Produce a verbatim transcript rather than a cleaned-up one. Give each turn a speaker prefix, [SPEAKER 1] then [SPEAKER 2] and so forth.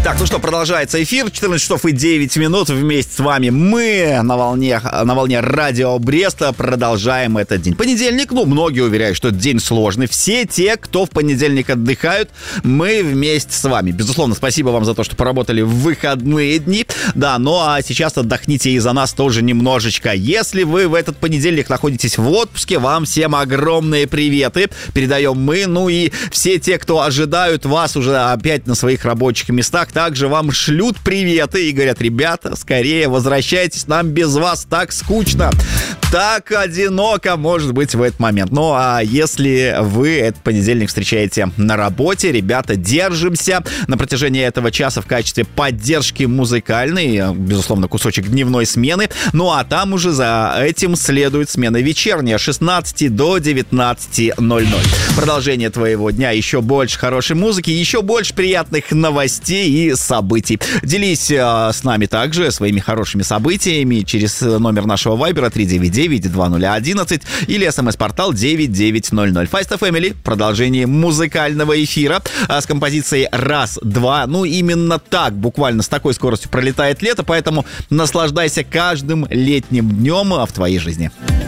[SPEAKER 1] Так, ну что, продолжается эфир. четырнадцать часов и девять минут. Вместе с вами мы на волне, на волне радио Бреста продолжаем этот день. Понедельник, ну, многие уверяют, что это день сложный. Все те, кто в понедельник отдыхают, мы вместе с вами. Безусловно, спасибо вам за то, что поработали в выходные дни. Да, ну а сейчас отдохните и за нас тоже немножечко. Если вы в этот понедельник находитесь в отпуске, вам всем огромные приветы передаем мы. Ну и все те, кто ожидают вас уже опять на своих рабочих местах, также вам шлют приветы и говорят: ребята, скорее возвращайтесь, нам без вас так скучно, так одиноко может быть в этот момент. Ну а если вы этот понедельник встречаете на работе, ребята, держимся на протяжении этого часа в качестве поддержки музыкальной, безусловно, кусочек дневной смены. Ну а там уже за этим следует смена вечерняя с шестнадцати до девятнадцати ноль-ноль. Продолжение твоего дня, еще больше хорошей музыки, еще больше приятных новостей и событий. Делись э, с нами также своими хорошими событиями через номер нашего вайбера три девять девять два ноль один один или смс-портал девять девять ноль ноль. Файста Family, продолжение музыкального эфира э, с композицией «Раз-два». Ну, именно так, буквально с такой скоростью пролетает лето, поэтому наслаждайся каждым летним днем в твоей жизни.